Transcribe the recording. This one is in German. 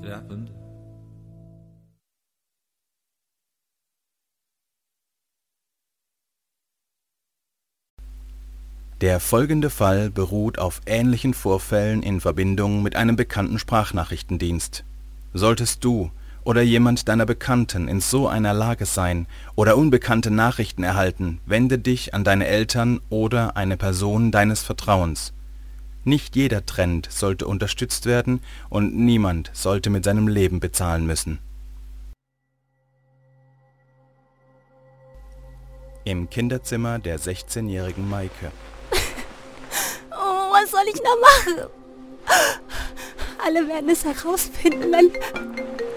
happened? Der folgende Fall beruht auf ähnlichen Vorfällen in Verbindung mit einem bekannten Sprachnachrichtendienst. Solltest du oder jemand deiner Bekannten in so einer Lage sein oder unbekannte Nachrichten erhalten, wende dich an deine Eltern oder eine Person deines Vertrauens. Nicht jeder Trend sollte unterstützt werden und niemand sollte mit seinem Leben bezahlen müssen. Im Kinderzimmer der 16-jährigen Maike. Oh, was soll ich noch machen? Alle werden es herausfinden,